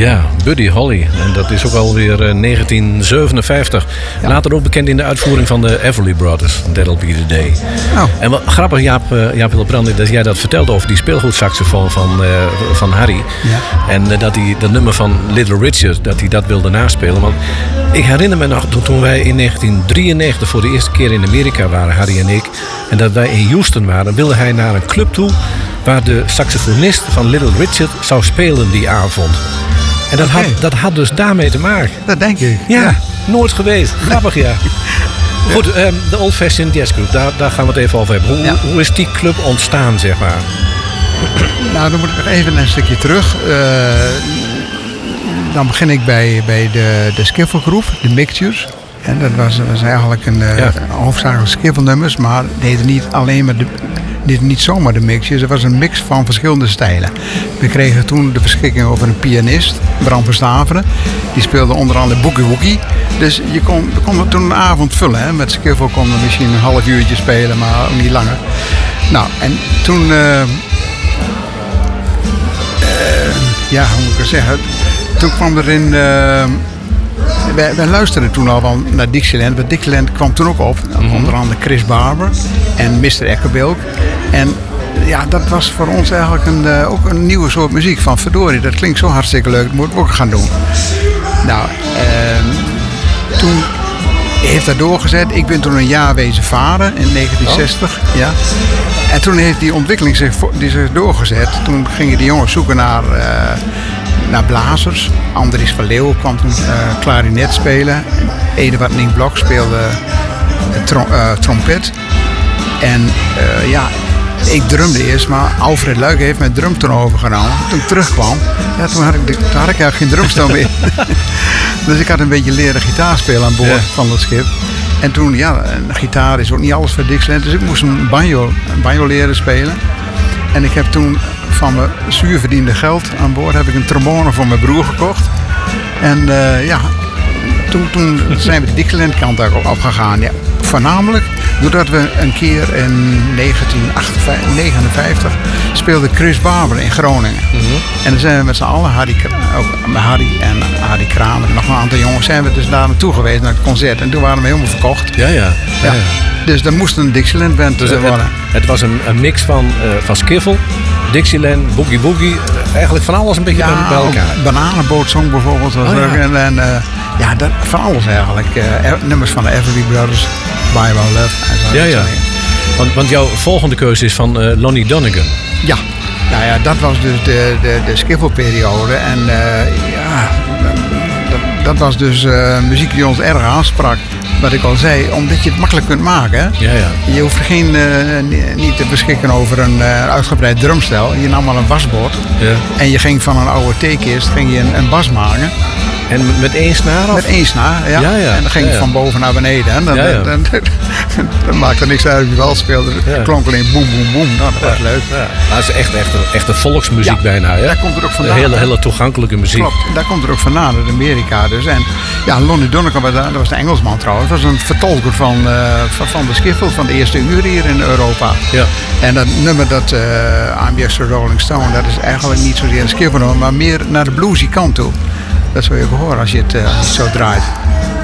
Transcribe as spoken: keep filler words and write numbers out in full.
Ja, Buddy Holly. En dat is ook alweer uh, negentien zevenenvijftig. Ja. Later ook bekend in de uitvoering van de Everly Brothers. That'll be the day. Oh. En wat grappig, Jaap, uh, Jaap Hilbrand, dat jij dat vertelt over die speelgoedsaxofoon van, uh, van Harry. Ja. En uh, dat hij dat nummer van Little Richard, dat hij dat wilde naspelen. Want ik herinner me nog toen wij in negentien drieënnegentig voor de eerste keer in Amerika waren, Harry en ik. En dat wij in Houston waren, wilde hij naar een club toe waar de saxofonist van Little Richard zou spelen die avond. En dat, okay. had, dat had dus daarmee te maken. Dat denk ik. Ja, ja. Nooit geweest. Grappig, ja. Ja. Goed, um, de Old Fashioned Jazz Group, daar, daar gaan we het even over hebben. Hoe, ja. hoe is die club ontstaan, zeg maar? Nou, dan moet ik nog even een stukje terug. Uh, dan begin ik bij, bij de, de skiffelgroep, de Mixtures. En dat was, was eigenlijk een, uh, ja. een hoofdzakelijk skiffelnummers, maar deden niet alleen maar de, deden niet zomaar de mixjes. Het was een mix van verschillende stijlen. We kregen toen de beschikking over een pianist, Bram van Staveren. Die speelde onder andere Boogie Woogie. Dus je kon, we konden toen een avond vullen. Hè. Met skiffel konden we misschien een half uurtje spelen, maar ook niet langer. Nou, en toen... Uh, uh, ja, hoe moet ik het zeggen? Toen kwam er in... Uh, Wij, wij luisterden toen al wel naar Dixieland. Want Dixieland kwam toen ook op. Mm-hmm. Onder andere Chris Barber en mister Eckerbilk. En ja, dat was voor ons eigenlijk een, uh, ook een nieuwe soort muziek. Van verdorie, dat klinkt zo hartstikke leuk. Dat moeten we ook gaan doen. Nou, uh, toen heeft dat doorgezet. Ik ben toen een jaar wezen varen in negentien zestig. Oh. Ja. En toen heeft die ontwikkeling zich, die zich doorgezet. Toen gingen die jongens zoeken naar... Uh, naar blazers. Andries van Leeuwen kwam toen uh, klarinet spelen. Eduard Nink Blok speelde uh, trom, uh, trompet. En uh, ja, ik drumde eerst, maar Alfred Luik heeft mijn drumton overgenomen. Toen ik terugkwam, ja, toen, had ik, toen had ik eigenlijk geen drumstel meer. Dus ik had een beetje leren gitaar spelen aan boord ja. van dat schip. En toen, ja, een gitaar is ook niet alles voor Dixieland. Dus ik moest een banjo, een banjo leren spelen. En ik heb toen van mijn zuur verdiende geld aan boord heb ik een trombone voor mijn broer gekocht. En uh, ja, toen, toen zijn we de Dixieland kant ook afgegaan. Ja, voornamelijk doordat we een keer in negentien negenenvijftig speelde Chris Barber in Groningen. Mm-hmm. En dan zijn we met z'n allen, Harry, ook Harry en Harry Kramer en nog een aantal jongens, zijn we dus daar naartoe geweest naar het concert. En toen waren we helemaal verkocht. Ja, ja. ja. ja. Dus er moest een Dixieland band dus worden. Het, het was een, een mix van, uh, van skiffle, Dixieland, Boogie Woogie, eigenlijk van alles een beetje ja, bij elkaar. Bananenbootsong bijvoorbeeld was oh, er ook. Ja. En, en uh, ja, dat, van alles eigenlijk. Uh, nummers van de Everly Brothers, Bye Bye Love. En zo ja, ja. Want, want jouw volgende keuze is van uh, Lonnie Donegan. Ja. Nou ja, dat was dus de, de, de skiffle-periode. En uh, ja, dat, dat was dus uh, muziek die ons erg aansprak. Wat ik al zei, omdat je het makkelijk kunt maken. Hè? Ja, ja. Je hoeft geen, uh, niet te beschikken over een uh, uitgebreid drumstel. Je nam al een wasbord. Ja. En je ging van een oude theekist ging je een, een bas maken. En met één snaar? Of? Met één snaar, ja. ja, ja. En dan ging je ja, ja. van boven naar beneden. En dan, ja, ja. dan, dan, dan, dan maakte niks uit of je wel speelde. Het ja. klonk alleen boem, boem, boem. Nou, dat ja. was leuk. Ja. Dat is echt, echt, echt een volksmuziek ja. bijna. Hè? Daar komt het ook vandaan. Een hele, hele toegankelijke muziek. Klopt, daar komt het ook vandaan, uit Amerika dus. En ja, Lonnie Donegan, dat was de Engelsman trouwens. Dat was een vertolker van, uh, van, van de skiffle van de eerste uur hier in Europa. Ja. En dat nummer, dat uh, I'm Just a Rolling Stone, dat is eigenlijk niet zozeer een skiffle, maar meer naar de bluesy kant toe. Dat zul je ook horen als je het, uh, als je het zo draait.